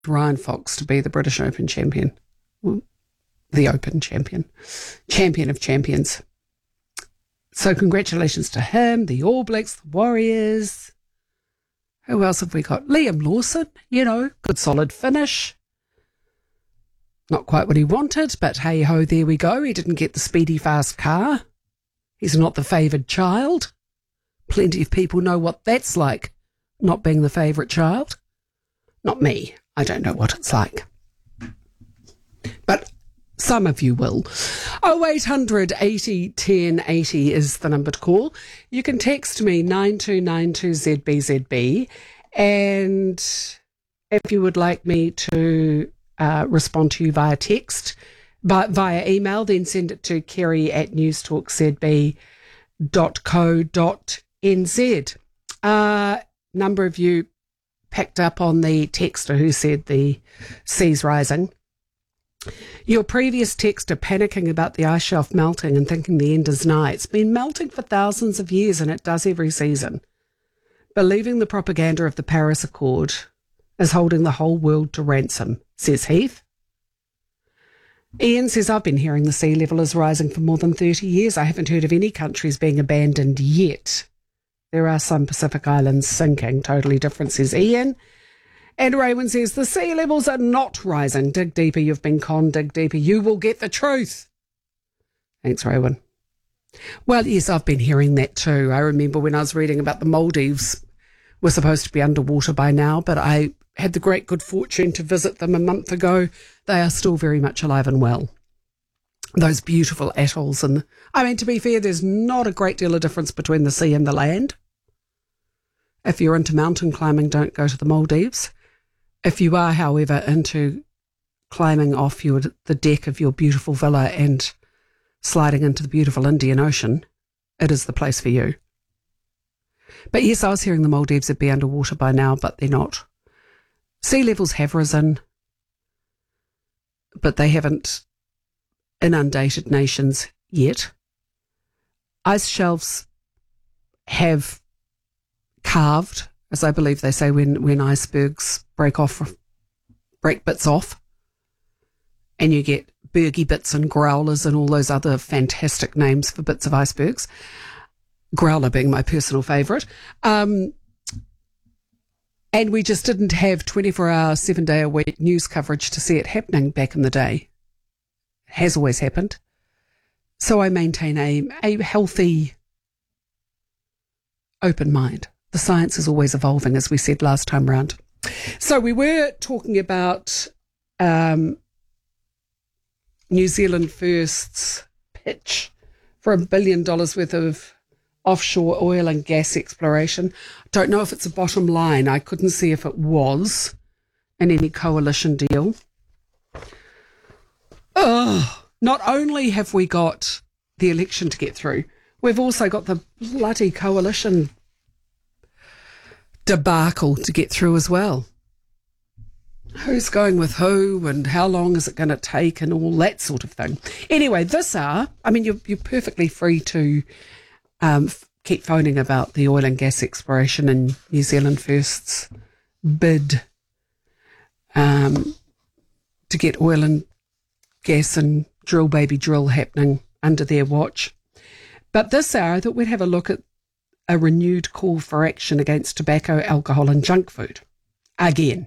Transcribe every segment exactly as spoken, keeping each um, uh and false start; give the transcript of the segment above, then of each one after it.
Ryan Fox to be the British Open champion. Well, the Open champion. Champion of champions. So congratulations to him, the All Blacks, the Warriors. Who else have we got? Liam Lawson, you know, good solid finish. Not quite what he wanted, but hey-ho, there we go. He didn't get the speedy, fast car. He's not the favoured child. Plenty of people know what that's like, not being the favourite child. Not me. I don't know what it's like. But some of you will. oh eight hundred eighty ten eighty is the number to call. You can text me nine two nine two Z B Z B, and if you would like me to uh, respond to you via text, but via email, then send it to kerry at newstalkzb dot co dot n z. Uh, number of you picked up on the texter who said the sea's rising. Your previous texter panicking about the ice shelf melting and thinking the end is nigh. It's been melting for thousands of years, and it does every season. Believing the propaganda of the Paris Accord is holding the whole world to ransom, says Heath. Ian says, I've been hearing the sea level is rising for more than thirty years. I haven't heard of any countries being abandoned yet. There are some Pacific islands sinking. Totally different, says Ian. And Raymond says, the sea levels are not rising. Dig deeper, you've been conned. Dig deeper, you will get the truth. Thanks, Raymond. Well, yes, I've been hearing that too. I remember when I was reading about the Maldives were supposed to be underwater by now, but I had the great good fortune to visit them a month ago. They are still very much alive and well. Those beautiful atolls. And I mean, to be fair, there's not a great deal of difference between the sea and the land. If you're into mountain climbing, don't go to the Maldives. If you are, however, into climbing off your the deck of your beautiful villa and sliding into the beautiful Indian Ocean, it is the place for you. But yes, I was hearing the Maldives would be underwater by now, but they're not. Sea levels have risen, but they haven't inundated nations yet. Ice shelves have calved, as I believe they say when, when icebergs break off, break bits off, and you get bergy bits and growlers and all those other fantastic names for bits of icebergs. Growler being my personal favourite. Um, and we just didn't have twenty-four hour, seven day a week news coverage to see it happening back in the day. It has always happened. So I maintain a, a healthy, open mind. The science is always evolving, as we said last time round. So we were talking about um, New Zealand First's pitch for a billion dollars worth of offshore oil and gas exploration. Don't know if it's a bottom line. I couldn't see if it was in any coalition deal. Oh, not only have we got the election to get through, we've also got the bloody coalition debacle to get through as well. Who's going with who and how long is it going to take and all that sort of thing. Anyway, this hour, I mean, you're, you're perfectly free to um, f- keep phoning about the oil and gas exploration and New Zealand First's bid um, to get oil and gas and drill baby drill happening under their watch. But this hour, I thought we'd have a look at a renewed call for action against tobacco, alcohol and junk food. Again.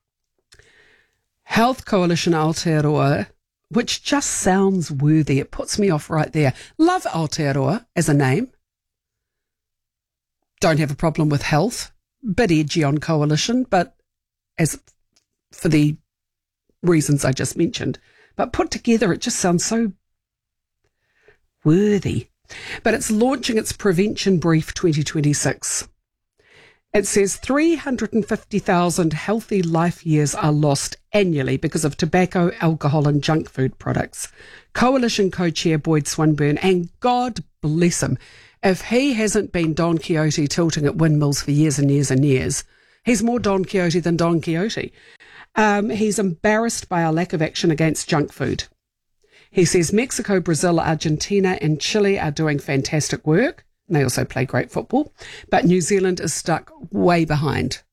Health Coalition Aotearoa, which just sounds worthy. It puts me off right there. Love Aotearoa as a name. Don't have a problem with health. Bit edgy on coalition, but as for the reasons I just mentioned. But put together, it just sounds so worthy. But it's launching its Prevention Brief twenty twenty-six. It says three hundred fifty thousand healthy life years are lost annually because of tobacco, alcohol and junk food products. Coalition co-chair Boyd Swinburne, and God bless him, if he hasn't been Don Quixote tilting at windmills for years and years and years, he's more Don Quixote than Don Quixote. Um, he's embarrassed by our lack of action against junk food. He says Mexico, Brazil, Argentina and Chile are doing fantastic work. They also play great football. But New Zealand is stuck way behind.